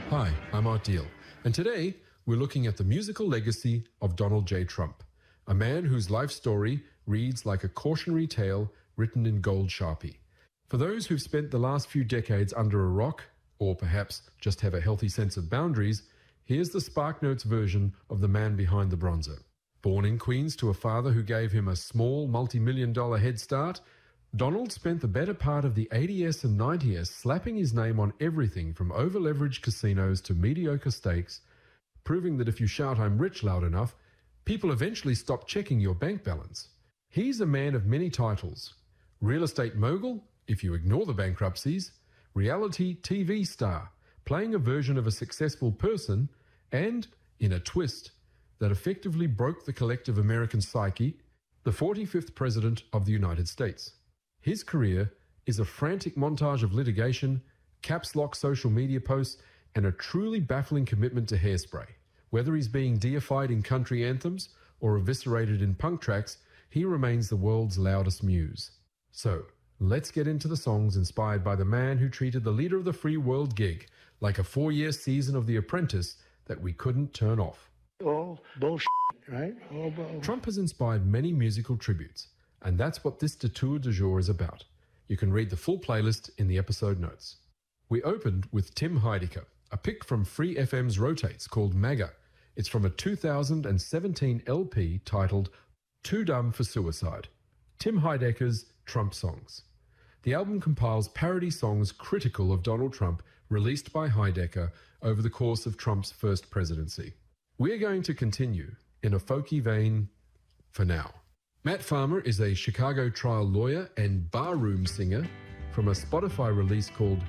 Hi, I'm Art Deal, and today we're looking at the musical legacy of Donald J. Trump, a man whose life story reads like a cautionary tale written in gold Sharpie. For those who've spent the last few decades under a rock, or perhaps just have a healthy sense of boundaries, here's the SparkNotes version of the man behind the bronzer. Born in Queens to a father who gave him a small multi-million-dollar head start, Donald spent the better part of the 80s and 90s slapping his name on everything from over-leveraged casinos to mediocre stakes, proving that if you shout "I'm rich" loud enough, people eventually stop checking your bank balance. He's a man of many titles: real estate mogul, if you ignore the bankruptcies; reality TV star, playing a version of a successful person; and, in a twist that effectively broke the collective American psyche, the 45th President of the United States. His career is a frantic montage of litigation, caps lock social media posts, and a truly baffling commitment to hairspray. Whether he's being deified in country anthems or eviscerated in punk tracks, he remains the world's loudest muse. So, let's get into the songs inspired by the man who treated the leader of the free world gig like a 4-year season of The Apprentice that we couldn't turn off. All bullshit, right? All bullshit. Trump has inspired many musical tributes, and that's what this Detour du Jour is about. You can read the full playlist in the episode notes. We opened with Tim Heidecker, a pick from Free FM's Rotates called MAGA. It's from a 2017 LP titled Too Dumb for Suicide, Tim Heidecker's Trump Songs. The album compiles parody songs critical of Donald Trump released by Heidecker over the course of Trump's first presidency. We're going to continue in a folky vein for now. Matt Farmer is a Chicago trial lawyer and barroom singer from a Spotify release called